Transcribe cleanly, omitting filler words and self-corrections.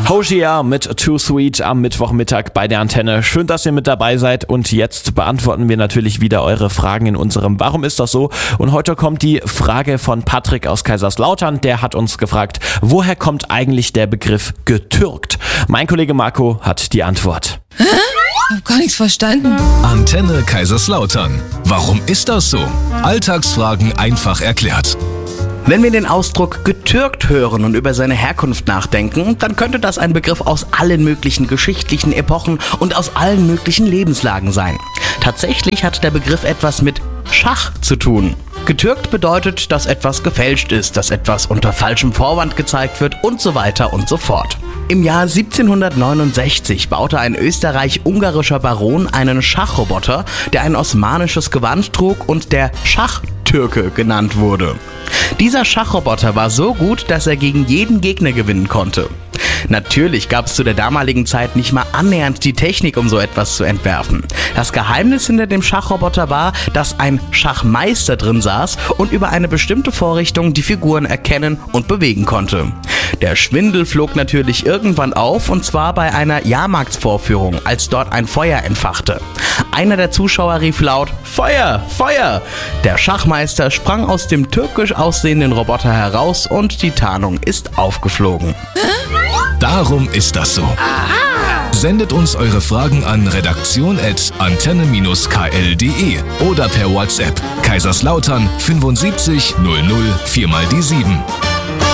Hosea mit Too Sweet am Mittwochmittag bei der Antenne. Schön, dass ihr mit dabei seid und jetzt beantworten wir natürlich wieder eure Fragen in unserem Warum ist das so? Und heute kommt die Frage von Patrick aus Kaiserslautern. Der hat uns gefragt, woher kommt eigentlich der Begriff getürkt? Mein Kollege Marco hat die Antwort. Ich hab gar nichts verstanden. Antenne Kaiserslautern. Warum ist das so? Alltagsfragen einfach erklärt. Wenn wir den Ausdruck getürkt hören und über seine Herkunft nachdenken, dann könnte das ein Begriff aus allen möglichen geschichtlichen Epochen und aus allen möglichen Lebenslagen sein. Tatsächlich hat der Begriff etwas mit Schach zu tun. Getürkt bedeutet, dass etwas gefälscht ist, dass etwas unter falschem Vorwand gezeigt wird und so weiter und so fort. Im Jahr 1769 baute ein österreich-ungarischer Baron einen Schachroboter, der ein osmanisches Gewand trug und der Schachtürke genannt wurde. Dieser Schachroboter war so gut, dass er gegen jeden Gegner gewinnen konnte. Natürlich gab es zu der damaligen Zeit nicht mal annähernd die Technik, um so etwas zu entwerfen. Das Geheimnis hinter dem Schachroboter war, dass ein Schachmeister drin saß und über eine bestimmte Vorrichtung die Figuren erkennen und bewegen konnte. Der Schwindel flog natürlich irgendwann auf, und zwar bei einer Jahrmarktsvorführung, als dort ein Feuer entfachte. Einer der Zuschauer rief laut: Feuer, Feuer! Der Schachmeister sprang aus dem türkisch aussehenden Roboter heraus und die Tarnung ist aufgeflogen. Darum ist das so. Sendet uns eure Fragen an redaktion@antenne-kl.de oder per WhatsApp Kaiserslautern 75 00 4 mal die 7.